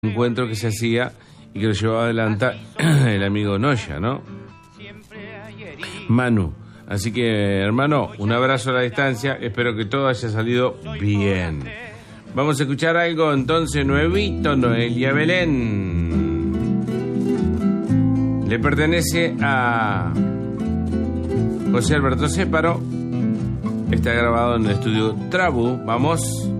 encuentro que se hacía y que lo llevaba adelante el amigo Noya, ¿no? Manu. Así que, hermano, un abrazo a la distancia. Espero que todo haya salido bien. Vamos a escuchar algo entonces nuevito, Noelia Belén. Le pertenece a José Alberto Céparo. Está grabado en el estudio Trabu. Vamos.